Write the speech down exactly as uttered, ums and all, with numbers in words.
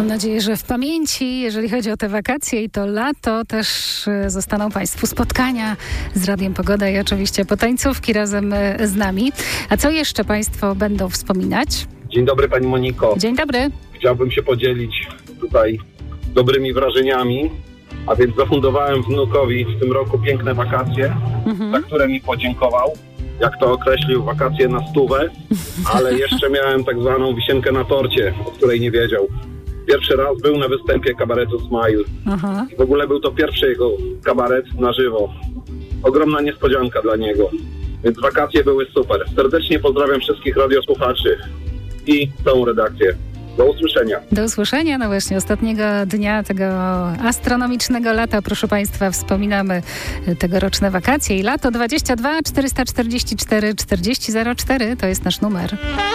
Mam nadzieję, że w pamięci, jeżeli chodzi o te wakacje i to lato, też zostaną Państwu spotkania z Radiem Pogoda i oczywiście potańcówki razem z nami. A co jeszcze Państwo będą wspominać? Dzień dobry Pani Moniko. Dzień dobry. Chciałbym się podzielić tutaj dobrymi wrażeniami, a więc zafundowałem wnukowi w tym roku piękne wakacje, mhm. za które mi podziękował. Jak to określił, wakacje na stówę, ale jeszcze miałem tak zwaną wisienkę na torcie, o której nie wiedział. Pierwszy raz był na występie kabaretu Smile. Aha. I w ogóle był to pierwszy jego kabaret na żywo. Ogromna niespodzianka dla niego. Więc wakacje były super. Serdecznie pozdrawiam wszystkich radiosłuchaczy i całą redakcję. Do usłyszenia. Do usłyszenia. No właśnie, ostatniego dnia tego astronomicznego lata, proszę Państwa, wspominamy tegoroczne wakacje i lato. Dwadzieścia dwa czterysta czterdzieści cztery czterdzieści zero cztery to jest nasz numer.